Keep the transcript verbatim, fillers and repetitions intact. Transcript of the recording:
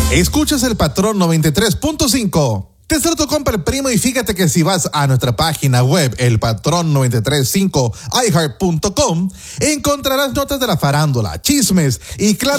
Escuchas el Patrón noventa y tres punto cinco. Te saludo tu compa el primo y fíjate que si vas a nuestra página web, el patrón noventa y tres punto cinco i heart punto com, encontrarás notas de la farándula, chismes y claro